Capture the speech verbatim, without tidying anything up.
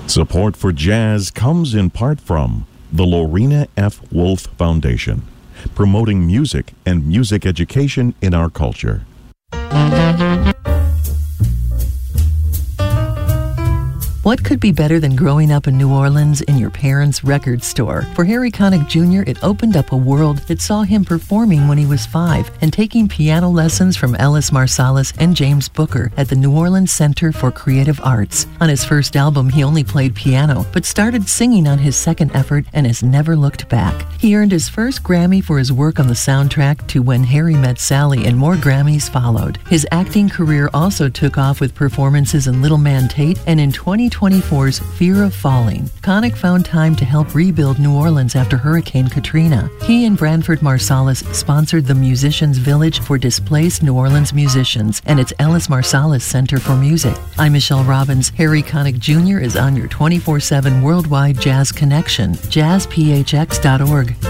Support for jazz comes in part from the Lorena F. Wolf Foundation, promoting music and music education in our culture. What could be better than growing up in New Orleans in your parents' record store? For Harry Connick Junior, it opened up a world that saw him performing when he was five and taking piano lessons from Ellis Marsalis and James Booker at the New Orleans Center for Creative Arts. On his first album, he only played piano, but started singing on his second effort and has never looked back. He earned his first Grammy for his work on the soundtrack to When Harry Met Sally, and more Grammys followed. His acting career also took off with performances in Little Man Tate and in twenty twenty-four's Fear of Falling. Connick found time to help rebuild New Orleans after Hurricane Katrina. He and Branford Marsalis sponsored the Musicians Village for displaced New Orleans musicians and its Ellis Marsalis Center for Music. I'm Michelle Robbins. Harry Connick Junior is on your twenty-four seven worldwide jazz connection, jazz p h x dot org.